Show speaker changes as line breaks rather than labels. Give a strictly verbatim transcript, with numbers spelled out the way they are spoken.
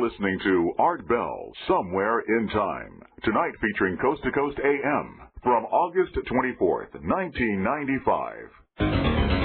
listening to Art Bell, Somewhere in Time. Tonight featuring Coast to Coast A M from August twenty-fourth, nineteen ninety-five.